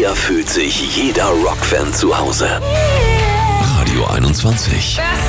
Hier fühlt sich jeder Rockfan zu Hause. Radio 21.